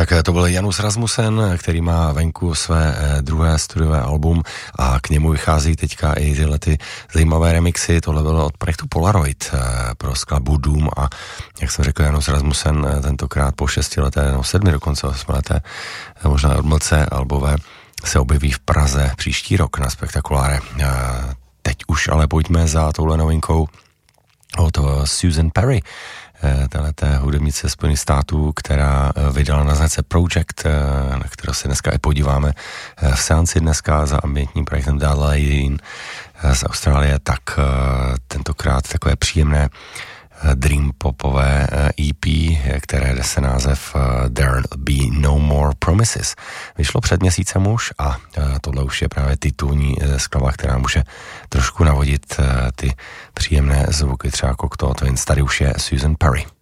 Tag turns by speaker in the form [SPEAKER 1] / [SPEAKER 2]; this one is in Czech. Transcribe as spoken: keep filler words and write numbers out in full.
[SPEAKER 1] Tak to byl Janus Rasmussen, který má venku své druhé studiové album a k němu vychází teďka i tyhle ty zajímavé remixy. Tohle bylo od projektu Polaroid pro skladbu Doom a jak jsem řekl, Janus Rasmussen tentokrát po šestileté, no sedmi dokonce osmileté, možná odmlce albové se objeví v Praze příští rok na Spektakuláre. Teď už ale pojďme za touhle novinkou od Susan Perry, téhleté hudebnice Spojených států, která vydala na značce Project, na kterou se dneska i podíváme v seanci dneska za ambientním projektem Darlene z Austrálie, tak tentokrát takové příjemné dream popové E P, které nese název There'll Be No More Promises. Vyšlo před měsícem už a tohle už je právě titulní skladba, která může trošku navodit ty příjemné zvuky, třeba Cocteau Twins. Tady už je Susan Perry.